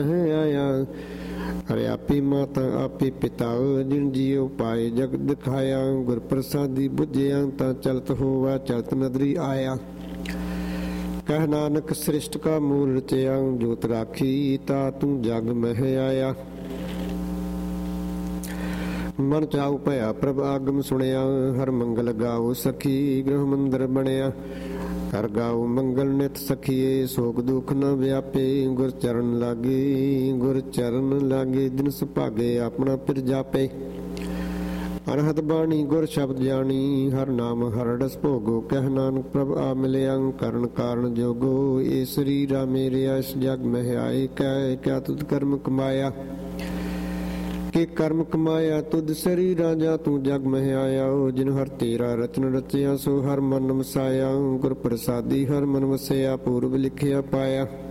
ਆਇਆ। ਹਰਿ ਆਪੀ ਮਾਤਾ ਆਪੀ ਪਿਤਾ ਜਿਨ ਜੀਉ ਪਾਏ ਜਗ ਦਿਖਾਇਆ। ਗੁਰ ਪ੍ਰਸਾਦੀ ਬੁਝਿਆ ਤਾਂ ਚਲਤ ਹੋਵਾ ਚਲਤ ਨਦਰੀ ਆਇਆ। ਕਹਿ ਨਾਨਕ ਸ੍ਰਿਸ਼ਟ ਕਾ ਮੂਲ ਰਚਿਆ ਜੋਤ ਰਾਖੀ ਤਾ ਤੂੰ ਜਗ ਮਹਿ ਆਇਆ। ਮਨ ਚਾਉ ਭਇਆ ਪ੍ਰਭ ਆਗਮ ਸੁਣਿਆ ਹਰ ਮੰਗਲ ਗਾਉ ਸਖੀ ਗ੍ਰਹ ਮੰਦਰ ਬਣਿਆ। ਹਰ ਗਾਉ ਮੰਗਲ ਨਿਤ ਸਖੀਏ ਸੋਗ ਦੁਖ ਨ ਵਿਆਪੇ। ਗੁਰ ਚਰਨ ਲਾਗੇ ਗੁਰ ਚਰਨ ਲਾਗੇ ਦਿਨ ਸੁਭਾਗੇ ਆਪਣਾ ਫਿਰ ਜਾਪੇ। ਅਨਹਦ ਬਾਣੀ ਗੁਰ ਸ਼ਬਦ ਜਾਣੀ ਹਰ ਨਾਮ ਹਰ ਰਸ ਭੋਗੋ। ਕਹਿ ਨਾਨਕ ਪ੍ਰਭ ਆ ਮਿਲਿਆ ਕਰਨ ਕਾਰਨ ਜੋਗੋ। ਇਹ ਸਰੀਰਾ ਮੇਰਿਆ ਇਸ ਜਗ ਮਹਿ ਆਏ। ਕਹਿ ਕਿਆ ਤੁਧ ਕਰਮ ਕਮਾਇਆ ਕਿ ਕਰਮ ਕਮਾਇਆ ਤੁਧ ਸਰੀਰਾ ਜਾ ਤੂੰ ਜਗ ਮਹਿ ਆਇਆ। ਜਿਨ ਹਰ ਤੇਰਾ ਰਚਨ ਰਚਿਆ ਸੋ ਹਰ ਮਨ ਵਸਾਇਆ। ਗੁਰ ਪ੍ਰਸਾਦੀ ਹਰ ਮਨ ਵਸਿਆ ਪੂਰਬ ਲਿਖਿਆ ਪਾਇਆ।